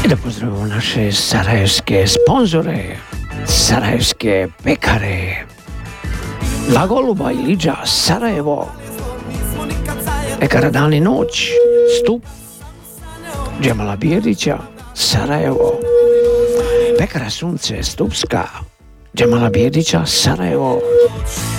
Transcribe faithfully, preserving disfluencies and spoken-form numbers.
da pozdravimo naše sarajevske sponzore, sarajevske pekare, Dva goluba i liđa, Sarajevo, pekara Dan i noć, Stup, Džemala Bijedića, Sarajevo, pekara Sunce, Stupska, Džemala Bijedića, Sarajevo,